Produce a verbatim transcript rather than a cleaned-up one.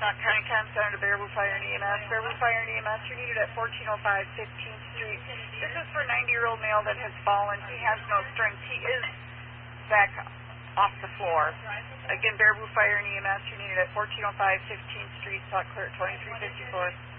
Fremont County Com Center to Baraboo Fire and E M S. Baraboo Fire and E M S, you're needed at fourteen oh five fifteenth Street. This is for a ninety-year-old male that has fallen. He has no strength. He is back off the floor. Again, Baraboo Fire and E M S, you're needed at fourteen oh five fifteenth Street, South Clear at twenty-three fifty-four.